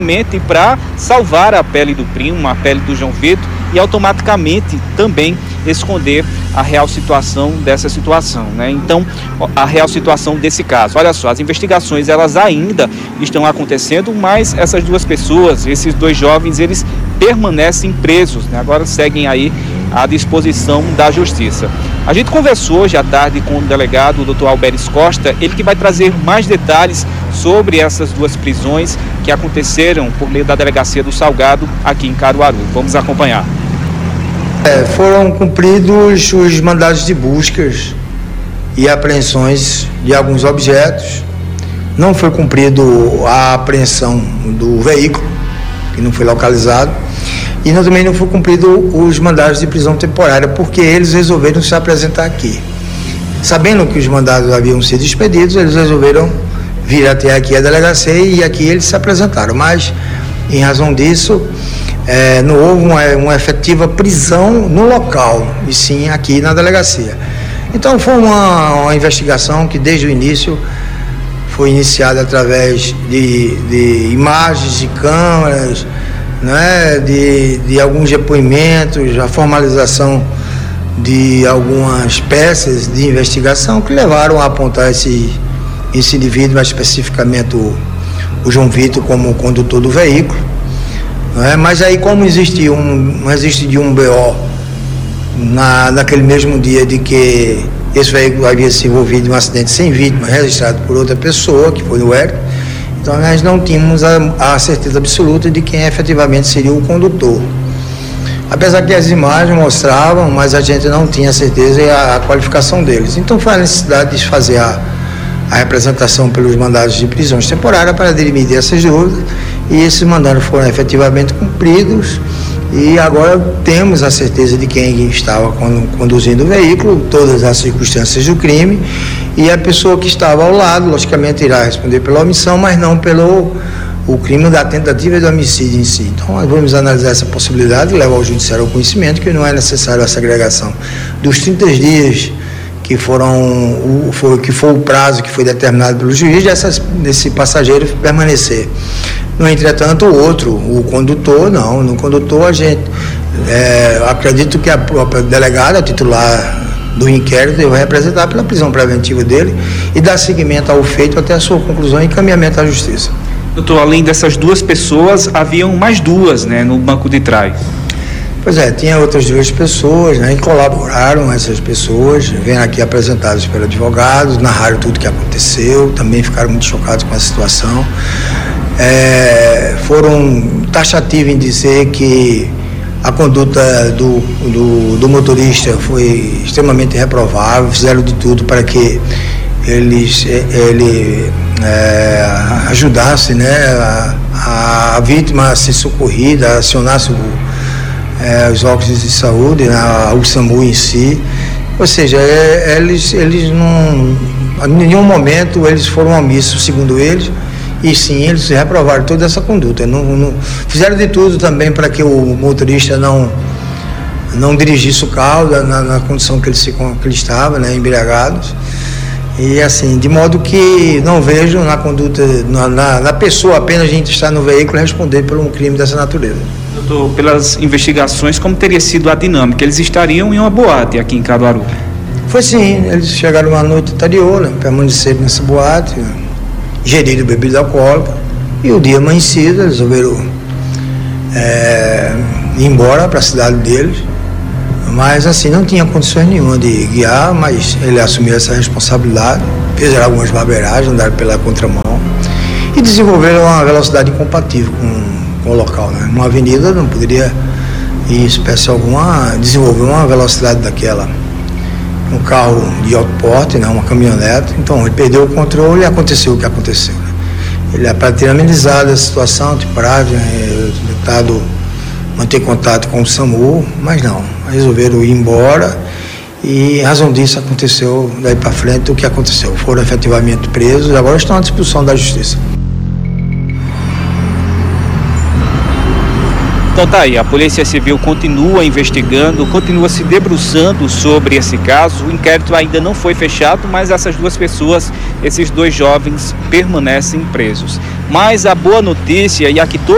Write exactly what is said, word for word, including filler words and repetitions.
para salvar a pele do primo, a pele do João Vitor, e automaticamente também esconder a real situação dessa situação, né? Então, a real situação desse caso. Olha só, as investigações elas ainda estão acontecendo, mas essas duas pessoas, esses dois jovens, eles permanecem presos, né? Agora seguem aí à disposição da Justiça. A gente conversou hoje à tarde com o delegado, o doutor Alberes Costa, ele que vai trazer mais detalhes sobre essas duas prisões que aconteceram por meio da Delegacia do Salgado aqui em Caruaru. Vamos acompanhar. É, foram cumpridos os mandados de buscas e apreensões de alguns objetos. Não foi cumprido a apreensão do veículo, que não foi localizado, e não, também não foi cumprido os mandados de prisão temporária, porque eles resolveram se apresentar aqui. Sabendo que os mandados haviam sido expedidos, eles resolveram vir até aqui a delegacia e aqui eles se apresentaram, mas em razão disso é, não houve uma, uma efetiva prisão no local, e sim aqui na delegacia. Então foi uma, uma investigação que desde o início foi iniciada através de, de imagens, de câmeras, né, de, de alguns depoimentos, a formalização de algumas peças de investigação que levaram a apontar esse, esse indivíduo, mais especificamente o, o João Vitor, como condutor do veículo. Né? Mas aí, como existia um, existia um B O na, naquele mesmo dia de que esse veículo havia se envolvido em um acidente sem vítima, registrado por outra pessoa, que foi o Eric, então nós não tínhamos a, a certeza absoluta de quem efetivamente seria o condutor. Apesar que as imagens mostravam, mas a gente não tinha certeza e a, a qualificação deles. Então foi a necessidade de fazer a, a representação pelos mandados de prisões temporárias para dirimir essas dúvidas, e esses mandados foram efetivamente cumpridos, e agora temos a certeza de quem estava conduzindo o veículo, todas as circunstâncias do crime, e a pessoa que estava ao lado, logicamente, irá responder pela omissão, mas não pelo o crime da tentativa de homicídio em si. Então, nós vamos analisar essa possibilidade e levar ao judiciário ao conhecimento que não é necessário a segregação dos trinta dias que foram o, foi, que foi o prazo que foi determinado pelo juiz, dessas, desse passageiro permanecer. No entretanto, o outro, o condutor, não, no condutor a gente, é, acredito que a própria delegada, a titular do inquérito, deve representar pela prisão preventiva dele e dar seguimento ao feito até a sua conclusão e encaminhamento à justiça. Doutor, além dessas duas pessoas, haviam mais duas, né, no banco de trás. Pois é, tinha outras duas pessoas, né, e colaboraram essas pessoas, vêm aqui apresentadas pelos advogados, narraram tudo o que aconteceu, também ficaram muito chocados com a situação. É, foram taxativos em dizer que a conduta do, do, do motorista foi extremamente reprovável, fizeram de tudo para que eles, ele é, ajudasse, né, a, a vítima a ser socorrida, acionasse o, é, os órgãos de saúde, né, o SAMU em si. Ou seja, é, eles, eles não, em nenhum momento eles foram omissos, segundo eles, e sim, eles reprovaram toda essa conduta. Não, não, fizeram de tudo também para que o motorista não, não dirigisse o carro na, na condição que ele, se, que ele estava, né, embriagados. E assim, de modo que não vejo na conduta, na, na, na pessoa apenas de estar no veículo responder por um crime dessa natureza. Doutor, pelas investigações, como teria sido a dinâmica? Eles estariam em uma boate aqui em Caruaru? Foi sim, eles chegaram uma noite anterior, né, permaneceram nessa boate, né, geriram bebida alcoólica, e o dia amanhecido eles resolveram é, ir embora para a cidade deles, mas assim, não tinha condições nenhuma de guiar, mas ele assumiu essa responsabilidade, fizeram algumas barbeiragens, andaram pela contramão e desenvolveram uma velocidade incompatível com, com o local, né? Numa avenida não poderia, em espécie alguma, desenvolver uma velocidade daquela. Um carro de alto porte, né, uma caminhonete, então ele perdeu o controle e aconteceu o que aconteceu. Né? Ele, para ter amenizado a situação, temporária, é, tentado manter contato com o SAMU, mas não, resolveram ir embora e em razão disso aconteceu daí para frente o que aconteceu. Foram efetivamente presos e agora estão à disposição da justiça. Então tá aí, a Polícia Civil continua investigando, continua se debruçando sobre esse caso. O inquérito ainda não foi fechado, mas essas duas pessoas, esses dois jovens, permanecem presos. Mas a boa notícia, e a que todos